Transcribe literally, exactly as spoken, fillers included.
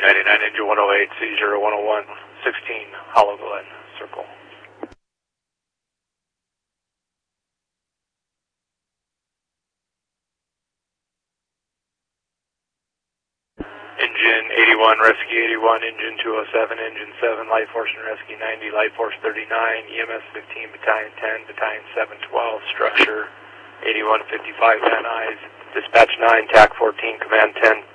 ninety-nine, engine one oh eight, C zero one oh one, sixteen, Hollow Glen, circle. Engine eighty-one, rescue eighty-one, engine two oh seven, engine seven, light force and rescue ninety, light force thirty-nine, E M S fifteen, battalion ten, battalion seven twelve, structure eighty-one fifty-five, Van Nuys, dispatch nine, T A C fourteen, command ten,